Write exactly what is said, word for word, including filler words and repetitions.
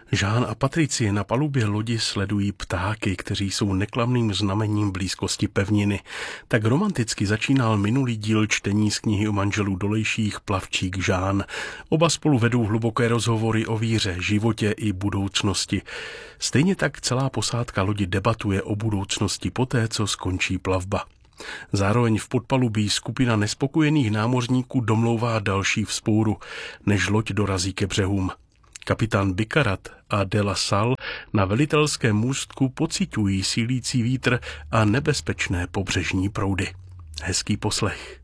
Jean a Patricie na palubě lodi sledují ptáky, kteří jsou neklamným znamením blízkosti pevniny. Tak romanticky začínal minulý díl čtení z knihy o manželů Dolejších Plavčík Jean. Oba spolu vedou hluboké rozhovory o víře, životě i budoucnosti. Stejně tak celá posádka lodi debatuje o budoucnosti poté, co skončí plavba. Zároveň v podpalubí skupina nespokojených námořníků domlouvá další vzpouru, než loď dorazí ke břehům. Kapitán Bicarat a de la Salle na velitelském můstku pociťují sílící vítr a nebezpečné pobřežní proudy. Hezký poslech.